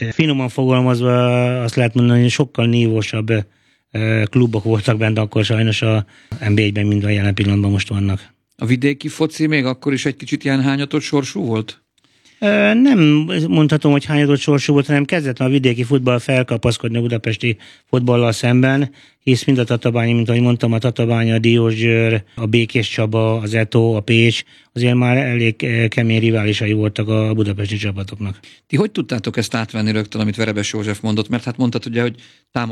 finoman fogalmazva azt lehet mondani, hogy sokkal nívósabb klubok voltak benne akkor sajnos a NB1-ben, mint a jelen pillanatban most vannak. A vidéki foci még akkor is egy kicsit ilyen hányatott sorsú volt? Nem mondhatom, hogy hányatott sorsú volt, hanem kezdett a vidéki futball felkapaszkodni a budapesti futballal szemben, hisz mind a Tatabánya, mint ahogy mondtam, a Tatabánya, a Diósgyőr, a Békés Csaba, az Eto, a Pécs, azért már elég kemény riválisai voltak a budapesti csapatoknak. Ti hogy tudtátok ezt átvenni rögtön, amit Verebes József mondott? Mert hát mondtad ugye, hogy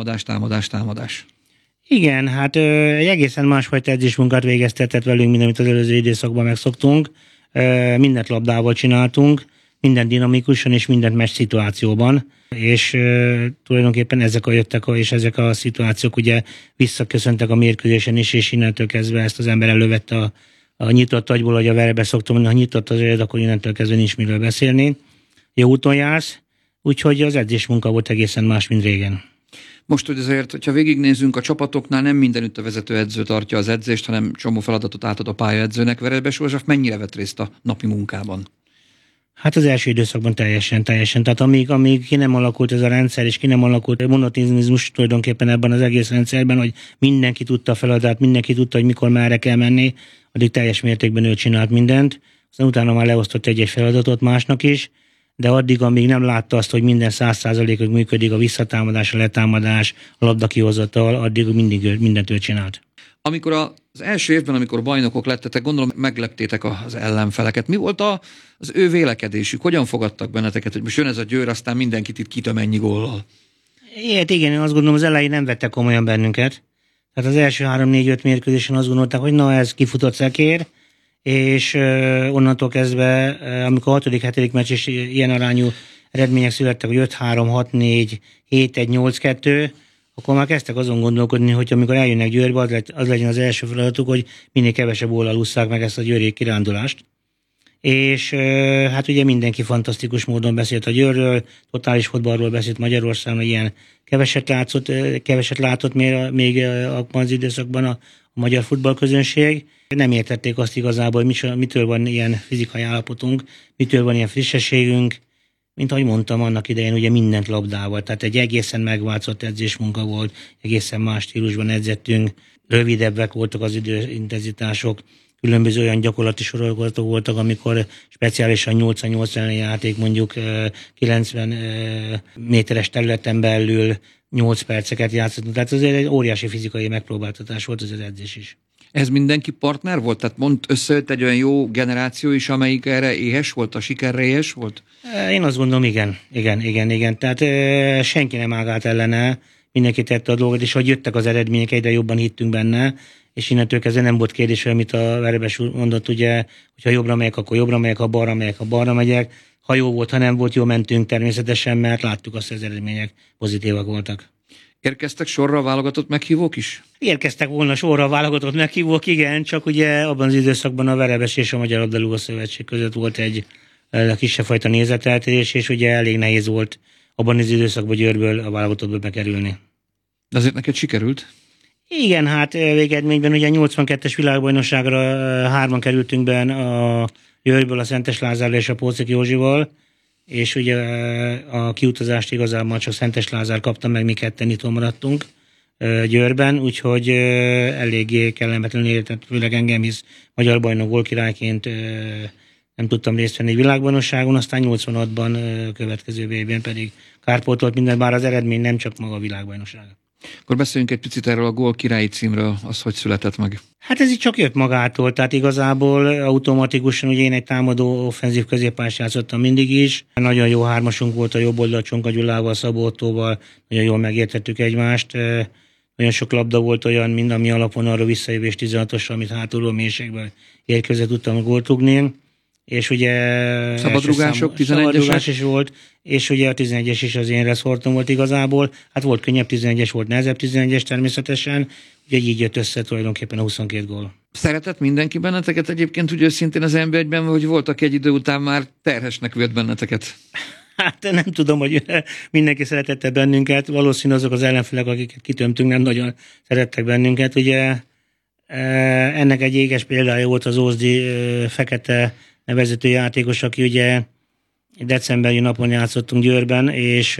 támadás. Igen, hát egy egészen másfajta edzésmunkát végeztetett velünk, mint amit az előző időszakban megszoktunk. Mindent labdával csináltunk, minden dinamikusan és mindent meccs szituációban, és tulajdonképpen ezek a szituációk ugye visszaköszöntek a mérkőzésen is, és innentől kezdve ezt az ember elővette a nyitott agyból, hogy a Verebe szoktam mondani, ha nyitott az agyad, akkor innentől kezdve nincs miről beszélni. Jó úton jársz, úgyhogy az edzésmunka volt egészen más, mint régen. Most, hogy azért, hogyha végignézzünk a csapatoknál, nem mindenütt a vezetőedző tartja az edzést, hanem csomó feladatot átad a pályaedzőnek. Verebes József mennyire vett részt a napi munkában? Hát az első időszakban teljesen. Tehát amíg ki nem alakult ez a rendszer, és ki nem alakult monotonizmus tulajdonképpen ebben az egész rendszerben, hogy mindenki tudta a feladatát, mindenki tudta, hogy mikor merre kell menni, addig teljes mértékben ő csinált mindent. Aztán utána már leosztott egy feladatot másnak is, de addig, amíg nem látta azt, hogy minden 100%-ig működik, a visszatámadás, a letámadás, a labdakihozatal, addig mindent ő csinált. Amikor az első évben, amikor bajnokok lettetek, gondolom megleptétek az ellenfeleket. Mi volt az ő vélekedésük? Hogyan fogadtak benneteket, hogy most jön ez a Győr, aztán mindenkit itt kitöm ennyi góllal? Igen, én azt gondolom, az elején nem vettek komolyan bennünket. Tehát az első 3-4-5 mérkőzésen azt gondolták, hogy na ez kifutott szekér, és onnantól kezdve, amikor a 6.-7. meccs és ilyen arányú eredmények születtek, hogy 5-3, 6-4, 7-1, 8-2, akkor már kezdtek azon gondolkodni, hogy amikor eljönnek Győrbe, az legyen az első feladatuk, hogy minél kevesebb góllal ússzák meg ezt a győri kirándulást. És hát ugye mindenki fantasztikus módon beszélt a Győrről, totális futballról beszélt Magyarországon, ilyen keveset látott még abban az időszakban a magyar futballközönség. Nem értették azt igazából, hogy mitől van ilyen fizikai állapotunk, mitől van ilyen frissességünk. Mint ahogy mondtam, annak idején ugye mindent labdával, tehát egy egészen megváltozott edzésmunka volt, egészen más stílusban edzettünk, rövidebbek voltak az időintenzitások, különböző olyan gyakorlati sorozatok voltak, amikor speciálisan 8-8 elleni játék mondjuk 90 méteres területen belül 8 perceket játszottunk, tehát azért egy óriási fizikai megpróbáltatás volt az edzés is. Ez mindenki partner volt? Tehát összejött egy olyan jó generáció is, amelyik erre éhes volt, a sikerre éhes volt? Én azt gondolom, igen. Tehát senki nem ágált ellene, mindenki tette a dolgot, és hogy jöttek az eredmények, egyre jobban hittünk benne, és innentől kezdve nem volt kérdés, amit a Verebes mondott, ugye, hogyha jobbra megyek, akkor jobbra megyek, ha balra megyek, ha balra megyek. Ha jó volt, ha nem volt jó, mentünk természetesen, mert láttuk azt, hogy az eredmények pozitívak voltak. Érkeztek sorra a válogatott meghívók is? Érkeztek volna sorra a válogatott meghívók, igen, csak ugye abban az időszakban a Verebes és a Magyar Labdarúgó Szövetség között volt egy kisebb fajta nézeteltérés, és ugye elég nehéz volt abban az időszakban Győrből a válogatottba bekerülni. De azért neked sikerült? Igen, hát végeredményben ugye a 82-es világbajnokságra 3-an kerültünk be a Győrből, a Szentes Lázárral és a Póczek Józsival, és ugye a kiutazást igazából csak Szentes Lázár kapta meg, mi ketten itthon maradtunk Győrben, úgyhogy eléggé kellemetlenül értett, főleg engem, hisz magyar bajnok gólkirályként nem tudtam részt venni egy világbajnokságon, aztán 86-ban következő VB-ben pedig kárpótolt minden, bár az eredmény nem csak maga a világbajnokság. Akkor beszéljünk egy picit erről a gól királyi címről, az hogy született meg? Hát ez így csak jött magától, tehát igazából automatikusan, ugye én egy támadó offenzív középpályás játszottam mindig is. Nagyon jó hármasunk volt a jobb oldal Csonka Gyulával, Szabó Ottóval, nagyon jól megértettük egymást. Nagyon sok labda volt olyan, mint ami alapvonalra visszajövés 16-osra, amit hátulról mélységből érkezett, tudtam gólt rúgni. És ugye szabadrugások, 11-esek is volt, és ugye a 11-es is az én reszortom volt igazából. Hát volt könnyebb 11-es, volt nehezebb 11-es természetesen, ugye így jött össze tulajdonképpen a 22 gól. Szeretett mindenki benneteket egyébként úgy őszintén az NB1-ben, hogy voltak egy idő után már terhesnek vélt benneteket? Hát nem tudom, hogy mindenki szeretette bennünket, valószínű azok az ellenfelek, akiket kitömtünk, nem nagyon szerettek bennünket. Ugye ennek egy éges példája volt az Ózdi Fekete nevezető játékos, aki ugye decemberi napon játszottunk Győrben, és